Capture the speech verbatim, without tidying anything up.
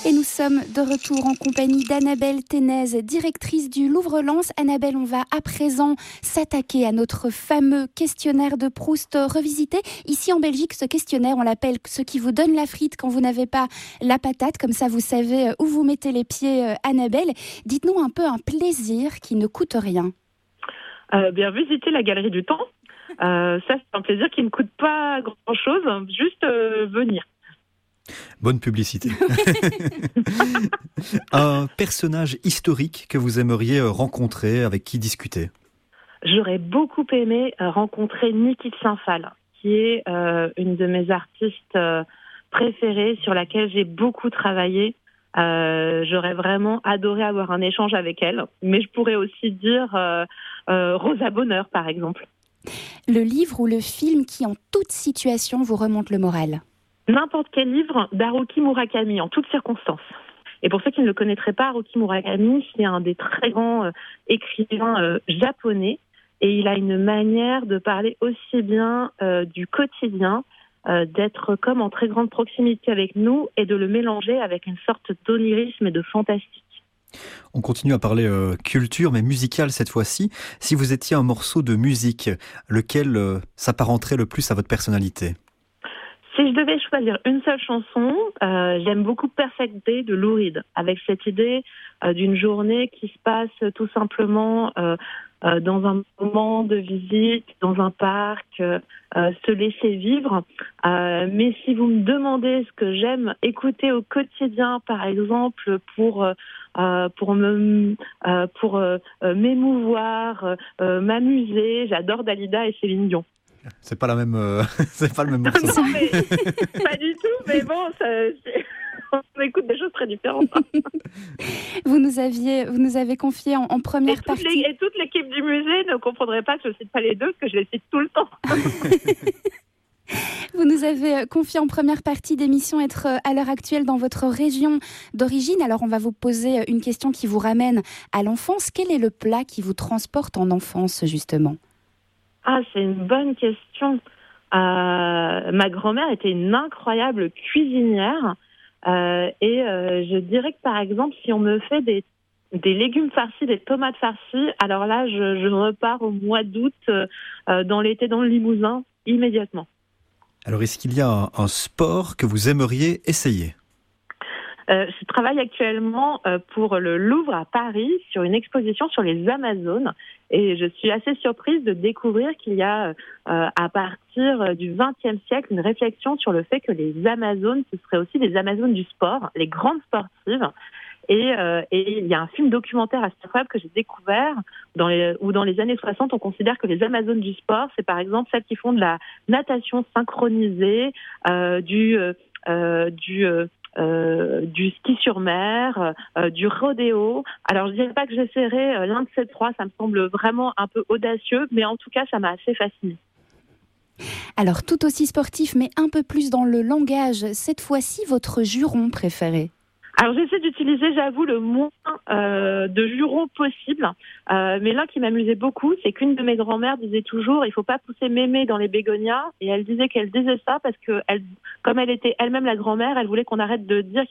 Et nous sommes de retour en compagnie d'Annabelle Ténez, directrice du Louvre-Lens. Annabelle, on va à présent s'attaquer à notre fameux questionnaire de Proust revisité. Ici en Belgique, ce questionnaire, on l'appelle ce qui vous donne la frite quand vous n'avez pas la patate. Comme ça, vous savez où vous mettez les pieds, Annabelle. Dites-nous un peu un plaisir qui ne coûte rien. Euh, bien, visiter la Galerie du Temps. Euh, ça, c'est un plaisir qui ne coûte pas grand-chose, juste euh, venir. Bonne publicité. Un personnage historique que vous aimeriez rencontrer, avec qui discuter? J'aurais beaucoup aimé rencontrer Niki de Saint-Phal, qui est euh, une de mes artistes euh, préférées, sur laquelle j'ai beaucoup travaillé. Euh, j'aurais vraiment adoré avoir un échange avec elle, mais je pourrais aussi dire euh, euh, Rosa Bonheur, par exemple. Le livre ou le film qui, en toute situation, vous remonte le moral? N'importe quel livre d'Haruki Murakami, en toutes circonstances. Et pour ceux qui ne le connaîtraient pas, Haruki Murakami, c'est un des très grands euh, écrivains euh, japonais. Et il a une manière de parler aussi bien euh, du quotidien, euh, d'être comme en très grande proximité avec nous et de le mélanger avec une sorte d'onirisme et de fantastique. On continue à parler euh, culture, mais musicale cette fois-ci. Si vous étiez un morceau de musique, lequel euh, s'apparenterait le plus à votre personnalité? Si je devais choisir une seule chanson, euh, j'aime beaucoup Perfect Day de Lou Reed, avec cette idée euh, d'une journée qui se passe tout simplement euh, euh, dans un moment de visite, dans un parc, euh, euh, se laisser vivre. Euh, mais si vous me demandez ce que j'aime écouter au quotidien, par exemple, pour euh, pour me euh, pour euh, m'émouvoir, euh, m'amuser, j'adore Dalida et Céline Dion. C'est pas la même, euh, c'est pas le même morceau. Non, mais, pas du tout, mais bon, ça, c'est... on écoute des choses très différentes. Vous nous aviez, vous nous avez confié en, en première et partie. Les, et toute l'équipe du musée ne comprendrait pas que je ne cite pas les deux, parce que je les cite tout le temps. Vous nous avez confié en première partie d'émission être à l'heure actuelle dans votre région d'origine. Alors on va vous poser une question qui vous ramène à l'enfance. Quel est le plat qui vous transporte en enfance, justement ? Ah, c'est une bonne question. Euh, ma grand-mère était une incroyable cuisinière. Euh, et euh, je dirais que, par exemple, si on me fait des, des légumes farcis, des tomates farcies, alors là, je, je repars au mois d'août, euh, dans l'été dans le Limousin, immédiatement. Alors, est-ce qu'il y a un, un sport que vous aimeriez essayer ? Euh, je travaille actuellement euh, pour le Louvre à Paris sur une exposition sur les Amazones et je suis assez surprise de découvrir qu'il y a euh, à partir du vingtième siècle une réflexion sur le fait que les Amazones, ce seraient aussi des Amazones du sport, les grandes sportives. Et, euh, et il y a un film documentaire assez incroyable que j'ai découvert dans les, où dans les années soixante, on considère que les Amazones du sport, c'est par exemple celles qui font de la natation synchronisée, euh, du... Euh, du euh, Euh, du ski sur mer, euh, du rodéo. Alors je dirais pas que j'essaierai euh, l'un de ces trois, ça me semble vraiment un peu audacieux, mais en tout cas ça m'a assez fascinée. Alors tout aussi sportif, mais un peu plus dans le langage, cette fois-ci votre juron préféré? Alors j'essaie d'utiliser, j'avoue, le moins euh, de jurons possible. Euh, mais l'un qui m'amusait beaucoup, c'est qu'une de mes grand-mères disait toujours « il faut pas pousser mémé dans les bégonias ». Et elle disait qu'elle disait ça parce que, elle, comme elle était elle-même la grand-mère, elle voulait qu'on arrête de dire